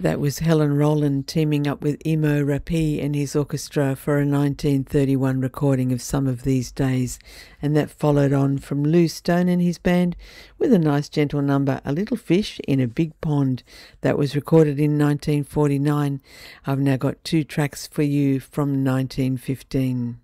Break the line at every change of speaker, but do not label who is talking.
That was Helen Rowland teaming up with Emo Rapi and his orchestra for a 1931 recording of Some of These Days. And that followed on from Lou Stone and his band with a nice gentle number, A Little Fish in a Big Pond. That was recorded in 1949. I've now got two tracks for you from 1915.